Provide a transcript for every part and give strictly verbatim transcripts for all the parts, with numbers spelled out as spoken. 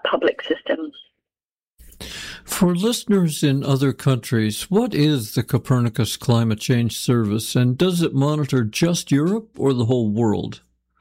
public systems. For listeners in other countries, what is the Copernicus Climate Change Service, and does it monitor just Europe or the whole world?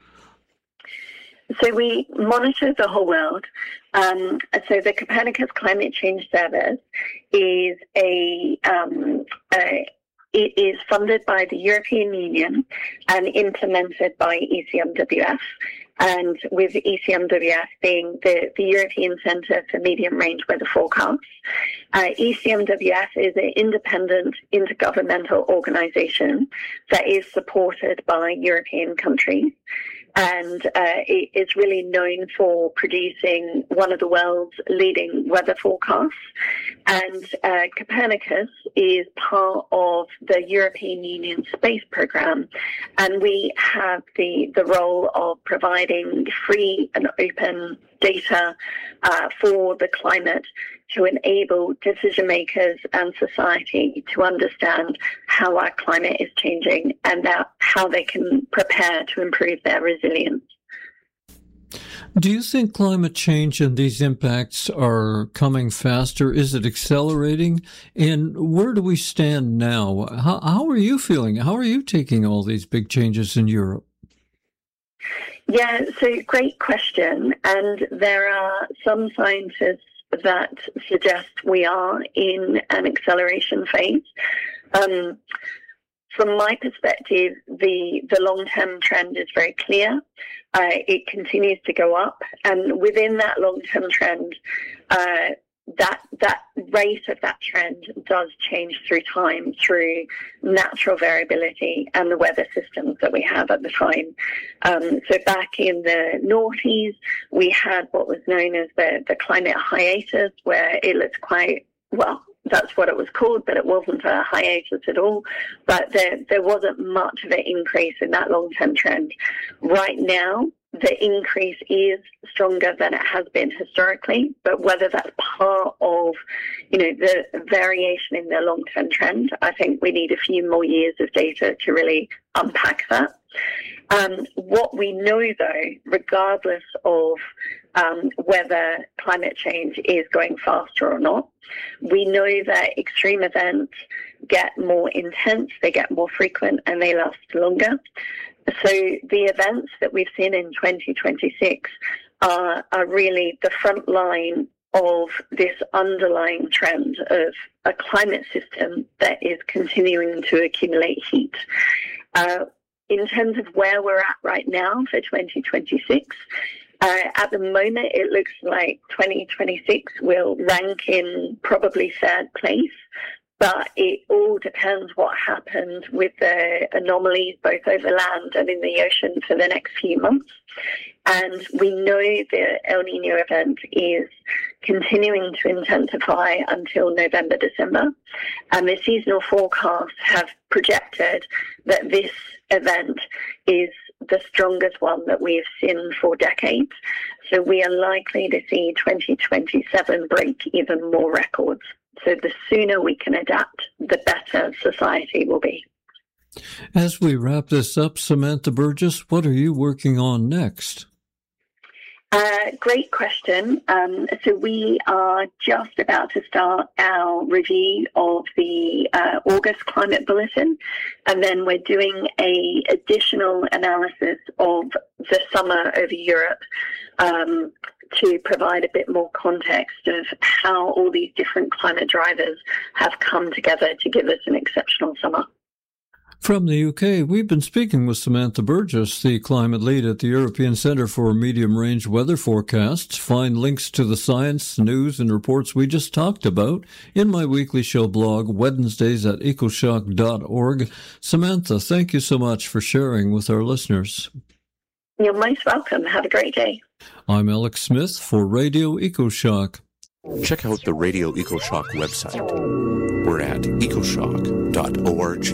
So we monitor the whole world. Um, so the Copernicus Climate Change Service is a, um, a it is funded by the European Union and implemented by E C M W F. And with E C M W F being the, the European Centre for Medium Range Weather Forecasts. Uh, E C M W F is an independent intergovernmental organisation that is supported by European countries. And uh, it is really known for producing one of the world's leading weather forecasts. And uh, Copernicus is part of the European Union space program. And we have the, the role of providing free and open data uh, for the climate to enable decision makers and society to understand how our climate is changing and that how they can prepare to improve their resilience. Do you think climate change and these impacts are coming faster? Is it accelerating? And where do we stand now? How, how are you feeling? How are you taking all these big changes in Europe? Yeah, so great question. And there are some scientists that suggest we are in an acceleration phase. Um, from my perspective, the, the long-term trend is very clear. Uh, it continues to go up. And within that long-term trend, uh, that that rate of that trend does change through time, through natural variability and the weather systems that we have at the time. Um, so back in the noughties, we had what was known as the, the climate hiatus, where it looked quite, well, that's what it was called, but it wasn't a hiatus at all. But there, there wasn't much of an increase in that long-term trend. Right now, the increase is stronger than it has been historically, but whether that's part of, you know, the variation in the long-term trend, I think we need a few more years of data to really unpack that. Um, what we know, though, regardless of um, whether climate change is going faster or not, we know that extreme events get more intense, they get more frequent, and they last longer. So the events that we've seen in twenty twenty-six are, are really the front line of this underlying trend of a climate system that is continuing to accumulate heat. Uh, in terms of where we're at right now for twenty twenty-six, uh, at the moment it looks like twenty twenty-six will rank in probably third place. But it all depends what happens with the anomalies both over land and in the ocean for the next few months. And we know the El Nino event is continuing to intensify until November, December. And the seasonal forecasts have projected that this event is the strongest one that we've seen for decades. So we are likely to see twenty twenty-seven break even more records. So the sooner we can adapt, the better society will be. As we wrap this up, Samantha Burgess, what are you working on next? Uh, great question. Um, so we are just about to start our review of the uh, August Climate Bulletin, and then we're doing a additional analysis of the summer over Europe um, to provide a bit more context of how all these different climate drivers have come together to give us an exceptional summer. From the U K, we've been speaking with Samantha Burgess, the climate lead at the European Centre for Medium-Range Weather Forecasts. Find links to the science, news, and reports we just talked about in my weekly show blog, Wednesdays at ecoshock dot org. Samantha, thank you so much for sharing with our listeners. You're most welcome. Have a great day. I'm Alex Smith for Radio EcoShock. Check out the Radio EcoShock website. We're at ecoshock dot org.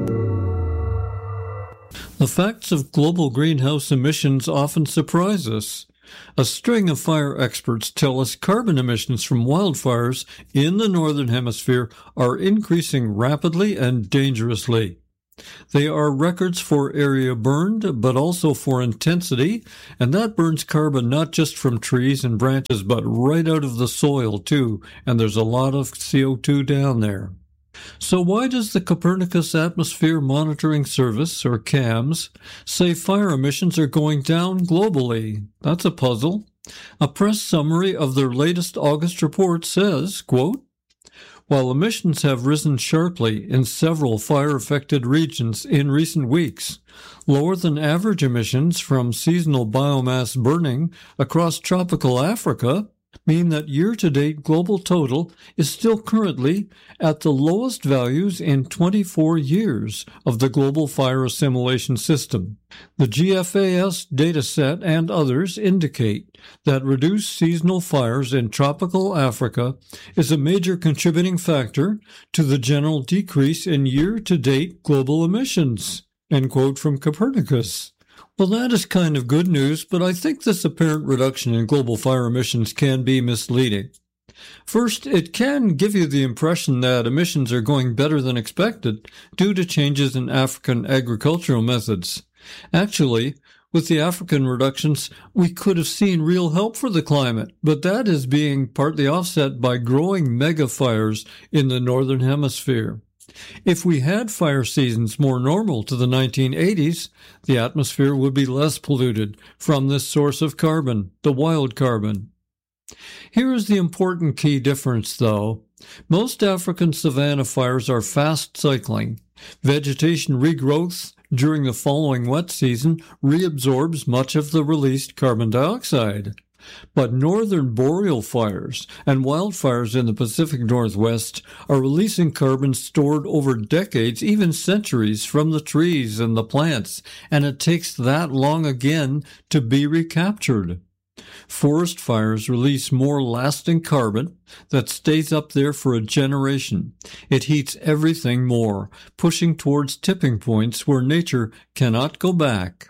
The facts of global greenhouse emissions often surprise us. A string of fire experts tell us carbon emissions from wildfires in the Northern Hemisphere are increasing rapidly and dangerously. They are records for area burned, but also for intensity, and that burns carbon not just from trees and branches, but right out of the soil, too, and there's a lot of C O two down there. So why does the Copernicus Atmosphere Monitoring Service, or CAMS, say fire emissions are going down globally? That's a puzzle. A press summary of their latest August report says, quote, "While emissions have risen sharply in several fire-affected regions in recent weeks, lower than average emissions from seasonal biomass burning across tropical Africa mean that year-to-date global total is still currently at the lowest values in twenty-four years of the global fire assimilation system. The G F A S dataset and others indicate that reduced seasonal fires in tropical Africa is a major contributing factor to the general decrease in year-to-date global emissions." End quote from Copernicus. Well, that is kind of good news, but I think this apparent reduction in global fire emissions can be misleading. First, it can give you the impression that emissions are going better than expected due to changes in African agricultural methods. Actually, with the African reductions, we could have seen real help for the climate, but that is being partly offset by growing mega fires in the Northern Hemisphere. If we had fire seasons more normal to the nineteen eighties, the atmosphere would be less polluted from this source of carbon, the wild carbon. Here is the important key difference, though. Most African savanna fires are fast cycling. Vegetation regrowth during the following wet season reabsorbs much of the released carbon dioxide. But northern boreal fires and wildfires in the Pacific Northwest are releasing carbon stored over decades, even centuries, from the trees and the plants, and it takes that long again to be recaptured. Forest fires release more lasting carbon that stays up there for a generation. It heats everything more, pushing towards tipping points where nature cannot go back.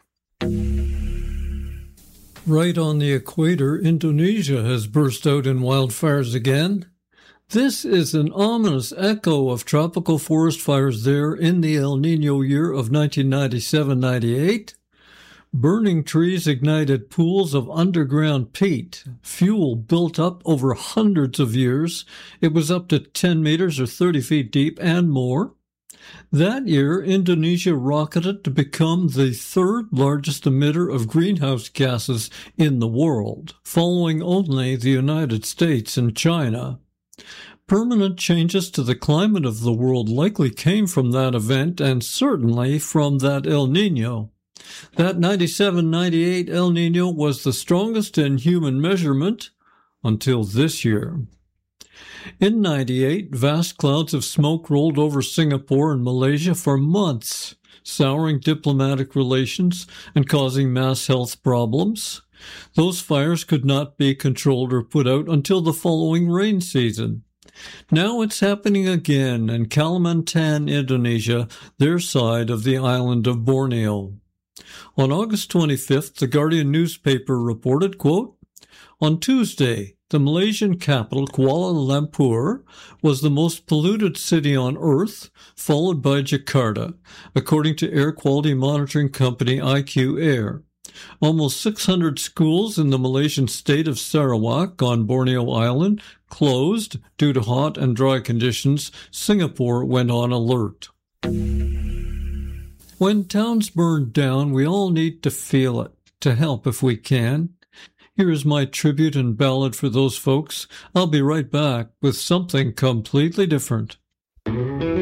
Right on the equator, Indonesia has burst out in wildfires again. This is an ominous echo of tropical forest fires there in the El Niño year of nineteen ninety-seven ninety-eight. Burning trees ignited pools of underground peat, fuel built up over hundreds of years. It was up to ten meters or thirty feet deep and more. That year, Indonesia rocketed to become the third largest emitter of greenhouse gases in the world, following only the United States and China. Permanent changes to the climate of the world likely came from that event and certainly from that El Niño. That ninety-seven ninety-eight El Niño was the strongest in human measurement until this year. In ninety-eight, vast clouds of smoke rolled over Singapore and Malaysia for months, souring diplomatic relations and causing mass health problems. Those fires could not be controlled or put out until the following rain season. Now it's happening again in Kalimantan, Indonesia, their side of the island of Borneo. On August twenty-fifth, the Guardian newspaper reported, quote, "On Tuesday, the Malaysian capital, Kuala Lumpur, was the most polluted city on Earth, followed by Jakarta, according to air quality monitoring company I Q Air. Almost six hundred schools in the Malaysian state of Sarawak on Borneo Island closed due to hot and dry conditions. Singapore went on alert." When towns burn down, we all need to feel it, to help if we can. Here is my tribute and ballad for those folks. I'll be right back with something completely different.